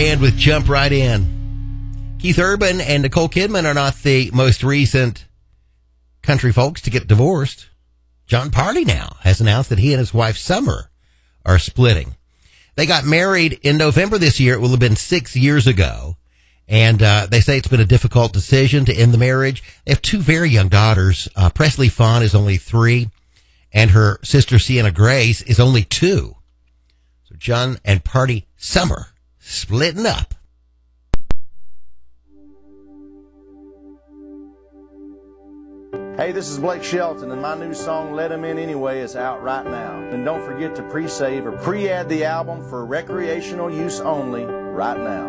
Band with Jump Right In. Keith Urban and Nicole Kidman are not the most recent country folks to get divorced. Jon Pardi now has announced that he and his wife Summer are splitting. They got married in November this year. It will have been 6 years ago. And they say it's been a difficult decision to end the marriage. They have two very young daughters. Presley Fawn is only 3, and her sister Sienna Grace is only 2. So Jon and Pardi Summer splitting up. Hey, this is Blake Shelton, and my new song, Let 'Em In Anyway, is out right now. And don't forget to pre-save or pre-add the album for recreational use only right now.